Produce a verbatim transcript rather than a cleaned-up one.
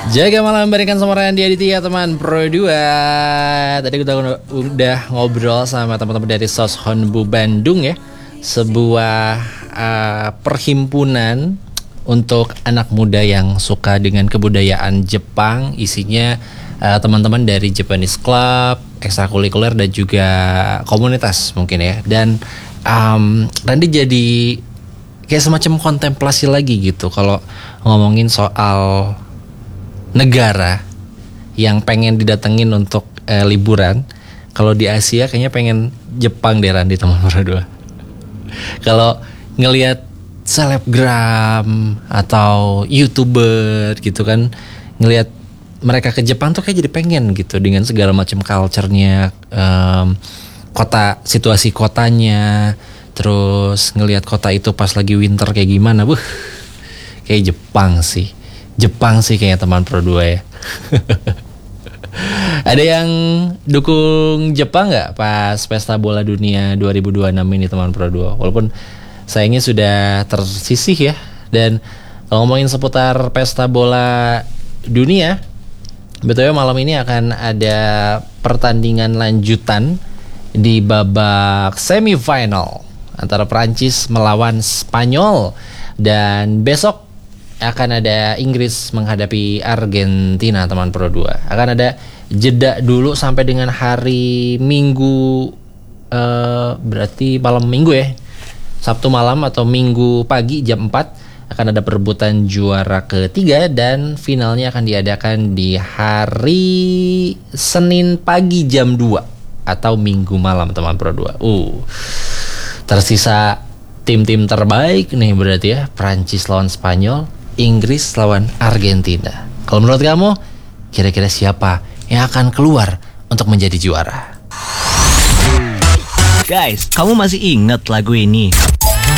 Jaga malam berikan sama Randy Aditya teman Pro dua. Tadi kita udah ngobrol sama teman-teman dari Soshonbu Bandung ya. Sebuah uh, perhimpunan untuk anak muda yang suka dengan kebudayaan Jepang. Isinya uh, teman-teman dari Japanese Club, ekstrakurikuler dan juga komunitas mungkin ya. Dan um, Randy jadi kayak semacam kontemplasi lagi gitu kalau ngomongin soal negara yang pengen didatengin untuk eh, liburan. Kalau di Asia kayaknya pengen Jepang deh Randy teman berdua. Kalau ngelihat selebgram atau YouTuber gitu kan, ngelihat mereka ke Jepang tuh kayak jadi pengen gitu dengan segala macam culture-nya, um, kota, situasi kotanya, terus ngelihat kota itu pas lagi winter kayak gimana. Buh, kayak Jepang sih. Jepang sih kayaknya teman Pro dua ya. Ada yang dukung Jepang nggak pas Pesta Bola Dunia dua ribu dua puluh enam ini teman Pro dua? Walaupun sayangnya sudah tersisih ya. Dan kalau ngomongin seputar Pesta Bola Dunia, betulnya malam ini akan ada pertandingan lanjutan di babak semifinal antara Prancis melawan Spanyol. Dan besok akan ada Inggris menghadapi Argentina teman Pro dua. Akan ada jeda dulu sampai dengan hari Minggu, uh, berarti malam Minggu ya, Sabtu malam atau Minggu pagi jam empat akan ada perebutan juara ketiga. Dan finalnya akan diadakan di hari Senin pagi jam dua atau Minggu malam teman Pro dua. Uh, tersisa tim-tim terbaik nih berarti ya, Prancis lawan Spanyol, Inggris lawan Argentina. Kalau menurut kamu, kira-kira siapa yang akan keluar untuk menjadi juara? Guys, kamu masih ingat lagu ini?